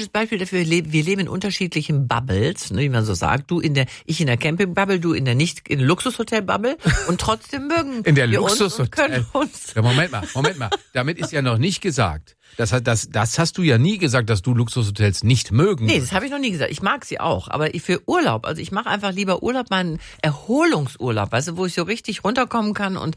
typisches Beispiel dafür, wir leben in unterschiedlichen Bubbles, ne, wie man so sagt. Ich in der Camping-Bubble, du in der nicht in der Luxushotel-Bubble und trotzdem mögen in der wir uns und Luxushotel. können uns. Ja, Moment mal. Damit ist ja noch nicht gesagt. Das hast du ja nie gesagt, dass du Luxushotels nicht mögen. Nee, das habe ich noch nie gesagt. Ich mag sie auch, aber für Urlaub, also ich mache einfach lieber Urlaub, meinen Erholungsurlaub, weißt du, wo ich so richtig runterkommen kann und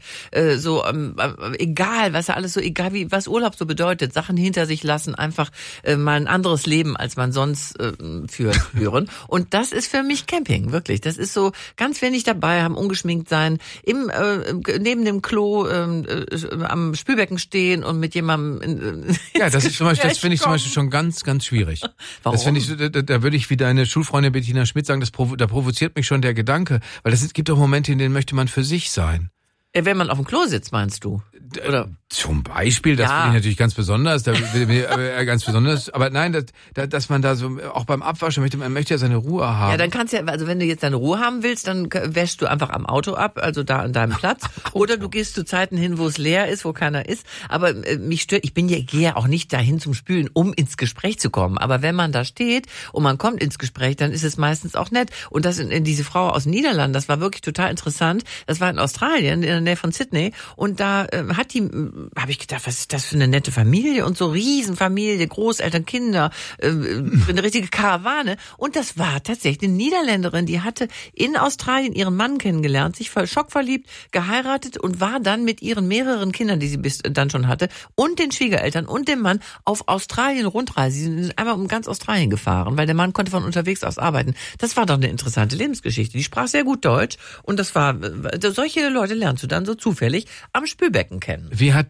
egal, weißt du, alles so egal, wie was Urlaub so bedeutet, Sachen hinter sich lassen, einfach mal ein anderes Leben, als man sonst führen. Und das ist für mich Camping, wirklich. Das ist so ganz wenig dabei haben, ungeschminkt sein, neben dem Klo am Spülbecken stehen und mit jemandem ja, das finde ich zum Beispiel schon ganz, ganz schwierig. Warum? Das finde ich, da würde ich wie deine Schulfreundin Bettina Schmidt sagen, da provoziert mich schon der Gedanke, weil es gibt auch Momente, in denen möchte man für sich sein. Wenn man auf dem Klo sitzt, meinst du? Oder? Zum Beispiel, das finde ich natürlich ganz besonders, ganz besonders, aber nein, dass man da so, auch beim Abwaschen man möchte ja seine Ruhe haben. Ja, dann kannst du ja, also wenn du jetzt deine Ruhe haben willst, dann wäschst du einfach am Auto ab, also da an deinem Platz, oder du gehst zu Zeiten hin, wo es leer ist, wo keiner ist, aber mich stört, gehe ja auch nicht dahin zum Spülen, um ins Gespräch zu kommen, aber wenn man da steht und man kommt ins Gespräch, dann ist es meistens auch nett und das in diese Frau aus den Niederlanden, das war wirklich total interessant, das war in Australien, in der Nähe von Sydney und da habe ich gedacht, was ist das für eine nette Familie und so Riesenfamilie, Großeltern, Kinder, eine richtige Karawane. Und das war tatsächlich eine Niederländerin, die hatte in Australien ihren Mann kennengelernt, sich schockverliebt, geheiratet und war dann mit ihren mehreren Kindern, die sie bis dann schon hatte, und den Schwiegereltern und dem Mann auf Australien Rundreise. Sie sind einmal um ganz Australien gefahren, weil der Mann konnte von unterwegs aus arbeiten. Das war doch eine interessante Lebensgeschichte. Die sprach sehr gut Deutsch und solche Leute lernst du dann so zufällig am Spülbecken kennen. Wie hat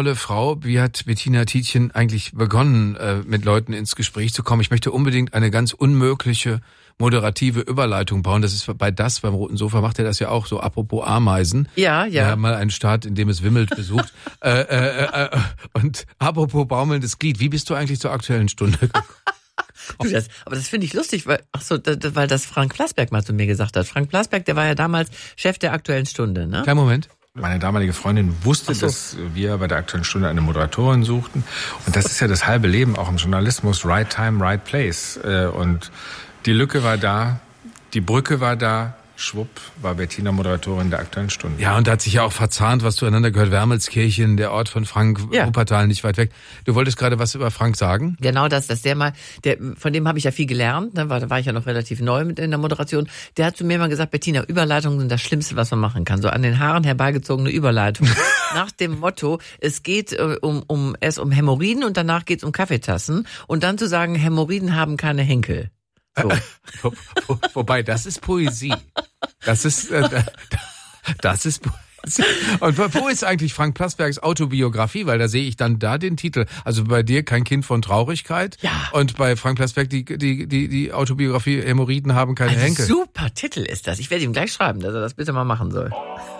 Bettina Tietjen eigentlich begonnen, mit Leuten ins Gespräch zu kommen? Ich möchte unbedingt eine ganz unmögliche moderative Überleitung bauen. Das ist beim Roten Sofa macht er das ja auch so, apropos Ameisen. Ja. Wir haben mal einen Staat, in dem es wimmelt, besucht. Und apropos baumelndes Glied, wie bist du eigentlich zur Aktuellen Stunde gekommen? Aber das finde ich lustig, weil das Frank Plasberg mal zu mir gesagt hat. Frank Plasberg, der war ja damals Chef der Aktuellen Stunde, ne? Kleinen Moment. Meine damalige Freundin wusste, dass wir bei der Aktuellen Stunde eine Moderatorin suchten. Und das ist ja das halbe Leben auch im Journalismus. Right time, right place. Und die Lücke war da, die Brücke war da. Schwupp, war Bettina Moderatorin der Aktuellen Stunde. Ja, und da hat sich ja auch verzahnt, was zueinander gehört. Wermelskirchen, der Ort von Frank, Wuppertal, nicht weit weg. Du wolltest gerade was über Frank sagen? Genau dass von dem habe ich ja viel gelernt, ne, da war ich ja noch relativ neu in der Moderation. Der hat zu mir mal gesagt, Bettina, Überleitungen sind das Schlimmste, was man machen kann. So an den Haaren herbeigezogene Überleitung. Nach dem Motto, es geht erst um Hämorrhoiden und danach geht es um Kaffeetassen. Und dann zu sagen, Hämorrhoiden haben keine Henkel. So. Wobei, das ist Poesie. Das ist Poesie. Und wo ist eigentlich Frank Plasbergs Autobiografie? Weil da sehe ich dann den Titel. Also bei dir kein Kind von Traurigkeit. Ja. Und bei Frank Plasberg die Autobiografie Hämorrhoiden haben keine Henkel. Super Titel ist das. Ich werde ihm gleich schreiben, dass er das bitte mal machen soll.